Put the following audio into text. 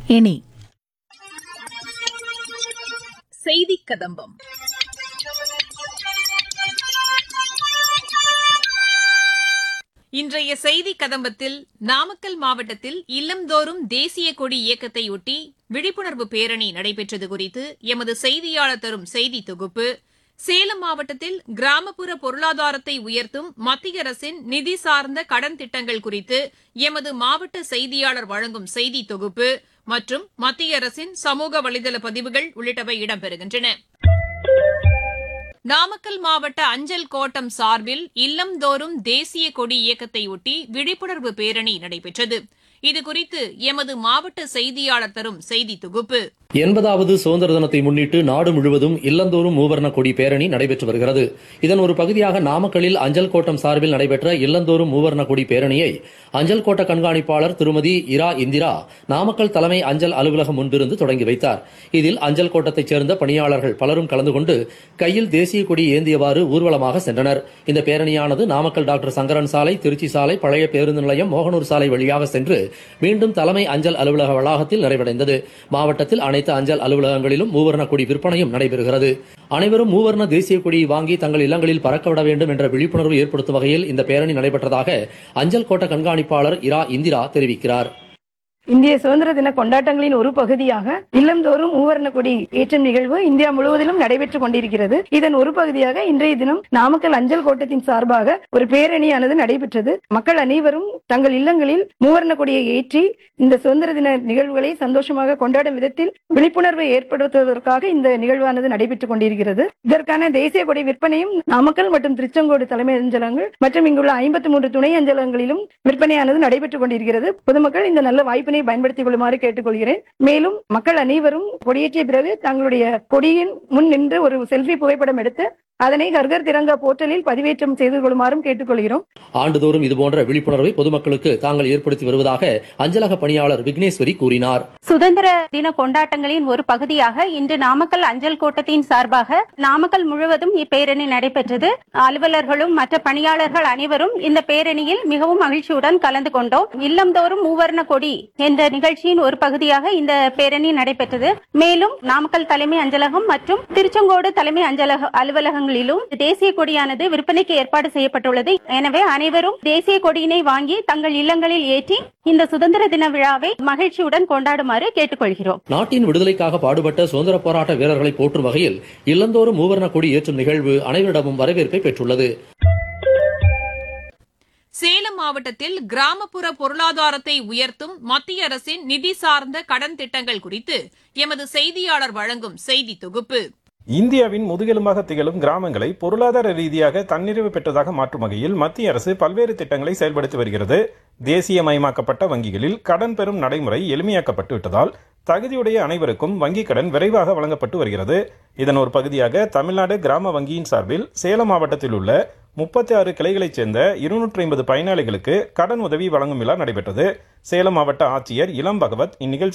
இனி செய்தி கதம்பம். இன்றைய செய்தி கதம்பத்தில் நாமக்கல் மாவட்டத்தில் இல்லம்தோறும் தேசிய கொடி இயக்கத்தையொட்டி விழிப்புணர்வு பேரணி நடைபெற்றது குறித்து எமது செய்தியாளர் தரும் செய்தி தொகுப்பு, சேலம் மாவட்டத்தில் கிராமப்புற பொருளாதாரத்தை உயர்த்தும் மத்திய அரசின் நிதி சார்ந்த கடன் திட்டங்கள் குறித்து எமது மாவட்ட செய்தியாளர் வழங்கும் செய்தி தொகுப்பு மற்றும் மத்திய அரசின் சமூக வலைதள பதிவுகள் உள்ளிட்டவை இடம்பெறுகின்றன. நாமக்கல் மாவட்ட அஞ்சல் கோட்டம் சார்பில் இல்லம்தோறும் தேசிய கொடி இயக்கத்தையொட்டி விழிப்புணர்வு பேரணி நடைபெற்றது. இதுகுறித்து எமது மாவட்ட செய்தியாளர் தரும் செய்தி தொகுப்பு. 80வது சுதந்திர தினத்தை முன்னிட்டு நாடு முழுவதும் இல்லந்தோறும் மூவர்ண கொடி பேரணி நடைபெற்று வருகிறது. இதன் ஒரு பகுதியாக நாமக்கல்லில் அஞ்சல் கோட்டம் சார்பில் நடைபெற்ற இல்லந்தோறும் மூவர்ண கொடி பேரணியை அஞ்சல் கோட்ட கண்காணிப்பாளர் திருமதி இரா இந்திரா நாமக்கல் தலைமை அஞ்சல் அலுவலகம் முன்பிருந்து தொடங்கி வைத்தார். இதில் அஞ்சல் கோட்டத்தைச் சேர்ந்த பணியாளர்கள் பலரும் கலந்து கொண்டு கையில் தேசிய கொடி ஏந்தியவாறு ஊர்வலமாக சென்றனர். இந்த பேரணியானது நாமக்கல் டாக்டர் சங்கரன் சாலை, திருச்சி சாலை, பழைய பேருந்து நிலையம், மோகனூர் சாலை வழியாக சென்று மீண்டும் தலைமை அஞ்சல் அலுவலக வளாகத்தில் நிறைவடைந்தது. மாவட்டத்தில் அனைத்து அஞ்சல் அலுவலகங்களிலும் மூவர்ண கொடி விற்பனையும் நடைபெறுகிறது. அனைவரும் மூவர்ண தேசிய கொடியை வாங்கி தங்கள் இல்லங்களில் பறக்கவிட வேண்டும் என்ற விழிப்புணர்வு ஏற்படுத்தும் வகையில் இந்த பேரணி நடைபெற்றதாக அஞ்சல் கோட்ட கண்காணிப்பாளர் இரா இந்திரா தெரிவிக்கிறார். இந்திய சுதந்திர தின கொண்டாட்டங்களின் ஒரு பகுதியாக இல்லம்தோறும் மூவர்ண கொடி ஏற்றும் நிகழ்வு இந்தியா முழுவதிலும் நடைபெற்றுக் கொண்டிருக்கிறது. இதன் ஒரு பகுதியாக இன்றைய தினம் நாமக்கல் அஞ்சல் கோட்டத்தின் சார்பாக ஒரு பேரணியானது நடைபெற்றது. மக்கள் அனைவரும் தங்கள் இல்லங்களில் மூவர்ண கொடியை ஏற்றி இந்த சுதந்திர தின நிகழ்வுகளை சந்தோஷமாக கொண்டாடும் விதத்தில் விழிப்புணர்வை ஏற்படுத்துவதற்காக இந்த நிகழ்வானது நடைபெற்றுக் கொண்டிருக்கிறது. இதற்கான தேசிய கொடி விற்பனையும் நாமக்கல் மற்றும் திருச்செங்கோடு தலைமை அஞ்சலகங்கள் மற்றும் இங்குள்ள 53 துணை அஞ்சலகங்களிலும் விற்பனையானது நடைபெற்றுக் கொண்டிருக்கிறது. பொதுமக்கள் இந்த நல்ல வாய்ப்பினை பயன்படுத்திக் கொள்ளுமாறு கேட்டுக்கொள்கிறேன். மேலும் மக்கள் அனைவரும் கொடியேற்றிய பிறகு தங்களுடைய கொடியின் முன் நின்று ஒரு செல்ஃபி புகைப்படம் எடுத்து அதனை ஹர்கர் திரங்கா போர்ட்டலில் பதிவேற்றம் செய்து கொள்ளுமாறும் கேட்டுக்கொள்கிறோம். ஆண்டுதோறும் இதுபோன்ற விழிப்புணர்வை பொதுமக்களுக்கு தாங்கள் ஏற்படுத்தி வருவதாக அஞ்சலக பணியாளர் விக்னேஸ்வரி கூறினார். சுதந்திர தின கொண்டாட்டங்களின் ஒரு பகுதியாக இன்று நாமக்கல் அஞ்சல் கோட்டத்தின் சார்பாக நாமக்கல் முழுவதும் இப்பேரணி நடைபெற்றது. அலுவலர்களும் மற்ற பணியாளர்கள் அனைவரும் இந்த பேரணியில் மிகவும் மகிழ்ச்சியுடன் கலந்து கொண்டோம். இல்லம்தோறும் மூவர்ண கொடி என்ற நிகழ்ச்சியின் ஒரு பகுதியாக இந்த பேரணி நடைபெற்றது. மேலும் நாமக்கல் தலைமை அஞ்சலகம் மற்றும் திருச்செங்கோடு தலைமை அஞ்சலக அலுவலகங்களிலும் தேசிய கொடியானது விற்பனைக்கு ஏற்பாடு செய்யப்பட்டுள்ளது. எனவே அனைவரும் தேசிய கொடியினை வாங்கி தங்கள் இல்லங்களில் ஏற்றி இந்த சுதந்திர தின விழாவை மகிழ்ச்சியுடன் கொண்டாடுமாறு கேட்டுக்கொள்கிறோம். நாட்டின் விடுதலைக்காக பாடுபட்ட சுதந்திர போராட்ட வீரர்களை போற்றும் வகையில் இல்லந்தோறும் மூவர்ண கொடி ஏற்றும் நிகழ்வு அனைவரிடமும் வரவேற்பை பெற்றுள்ளது. சேலம் மாவட்டத்தில் கிராமப்புற பொருளாதாரத்தை உயர்த்தும் மத்திய அரசின் நிதி சார்ந்த கடன் திட்டங்கள் குறித்து எமது செய்தியாளர் வழங்கும் செய்தி தொகுப்பு. இந்தியாவின் முதுகெலும்பாக திகழும் கிராமங்களை பொருளாதார ரீதியாக தன்னிறைவு பெற்றதாக மாற்றும் வகையில் மத்திய அரசு பல்வேறு திட்டங்களை செயல்படுத்தி வருகிறது. தேசியமயமாக்கப்பட்ட வங்கிகளில் கடன் பெறும் நடைமுறை எளிமையாக்கப்பட்டு விட்டதால் தகுதியுடைய அனைவருக்கும் வங்கிக் கடன் விரைவாக வழங்கப்பட்டு வருகிறது. இதன் ஒரு பகுதியாக தமிழ்நாடு கிராம வங்கியின் சார்பில் சேலம் மாவட்டத்தில் உள்ள 36 கிளைகளைச் சேர்ந்த 250 பயனாளிகளுக்கு கடன் உதவி வழங்கும் விழா நடைபெற்றது. சேலம் மாவட்ட ஆட்சியர் இளம் பகவத் இந்நிகழ்ச்சி